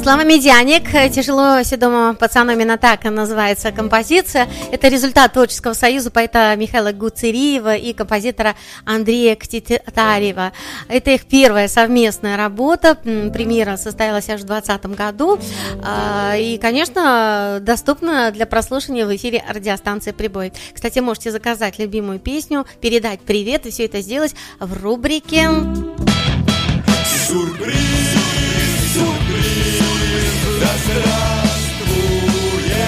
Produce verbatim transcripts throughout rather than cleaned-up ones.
Слава Медяник, «Тяжело седому пацану», именно так называется композиция. Это результат творческого союза поэта Михаила Гуцериева и композитора Андрея Ктитарева. Это их первая совместная работа. Премьера состоялась аж в двадцатом году. И, конечно, доступна для прослушивания в эфире радиостанции «Прибой». Кстати, можете заказать любимую песню, передать привет и все это сделать в рубрике «Сюрприз, сюрприз, да здравствует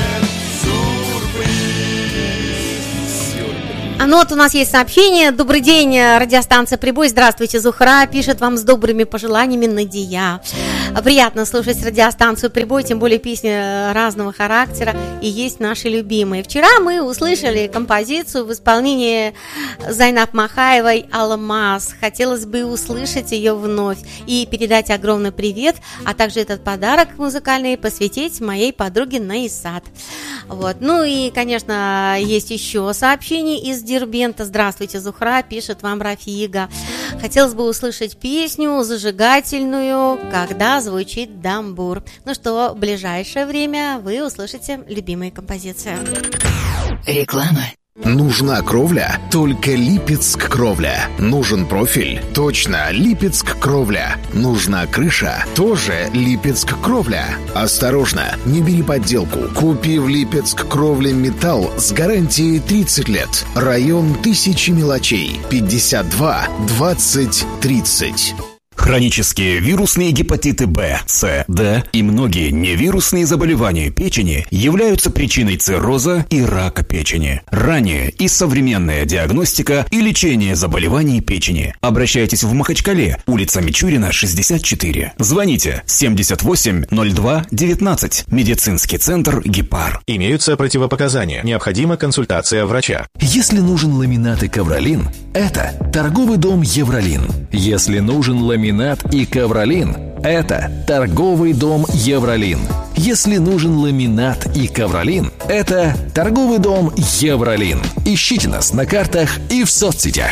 сюрприз». А ну вот у нас есть сообщение. Добрый день, радиостанция «Прибой». Здравствуйте, Зухра. Пишет вам с добрыми пожеланиями Надия. Приятно слушать радиостанцию «Прибой», тем более песни разного характера, и есть наши любимые. Вчера мы услышали композицию в исполнении Зайнаб Махаевой «Алмаз». Хотелось бы услышать ее вновь и передать огромный привет, а также этот подарок музыкальный посвятить моей подруге Наисат. Вот. Ну и, конечно, есть еще сообщение из Дербента. Здравствуйте, Зухра, пишет вам Рафига. Хотелось бы услышать песню зажигательную, когда звучит дамбур. Ну что, в ближайшее время вы услышите любимые композиции. Реклама. Нужна кровля? Только Липецк кровля. Нужен профиль? Точно, Липецк кровля. Нужна крыша? Тоже Липецк кровля. Осторожно, не бери подделку. Купи в Липецк кровля металл с гарантией тридцать лет. Район Тысячи мелочей. пятьдесят два двадцать тридцать. Хронические вирусные гепатиты Б, С, Д и многие невирусные заболевания печени являются причиной цирроза и рака печени. Ранняя и современная диагностика и лечение заболеваний печени. Обращайтесь в Махачкале, улица Мичурина, шестьдесят четыре. Звоните семьдесят восемь ноль два девятнадцать. Медицинский центр «Гепар». Имеются противопоказания. Необходима консультация врача. Если нужен ламинат и ковролин, это торговый дом «Евролин». Если нужен ламинат и ковролин, это торговый дом «Евролин». Если нужен ламинат и ковролин, это торговый дом «Евролин». Ищите нас на картах и в соцсетях.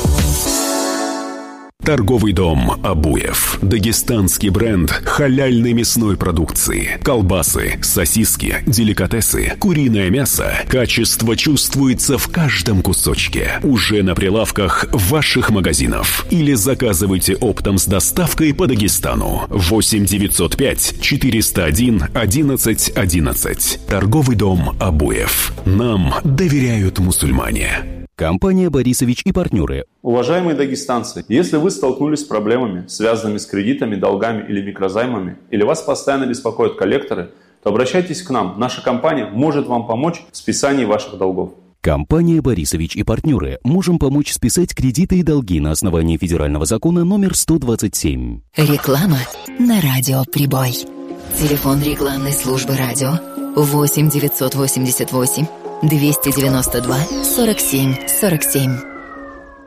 Торговый дом «Абуев». Дагестанский бренд халяльной мясной продукции. Колбасы, сосиски, деликатесы, куриное мясо. Качество чувствуется в каждом кусочке. Уже на прилавках ваших магазинов. Или заказывайте оптом с доставкой по Дагестану. восемь девятьсот пять четыреста один одиннадцать одиннадцать. Торговый дом «Абуев». Нам доверяют мусульмане. Компания «Борисович и партнеры». Уважаемые дагестанцы, если вы столкнулись с проблемами, связанными с кредитами, долгами или микрозаймами, или вас постоянно беспокоят коллекторы, то обращайтесь к нам. Наша компания может вам помочь в списании ваших долгов. Компания «Борисович и партнеры». Можем помочь списать кредиты и долги на основании федерального закона номер сто двадцать семь. Реклама на радио «Прибой». Телефон рекламной службы радио восемь девятьсот восемьдесят восемь двести девяносто два сорок семь сорок семь.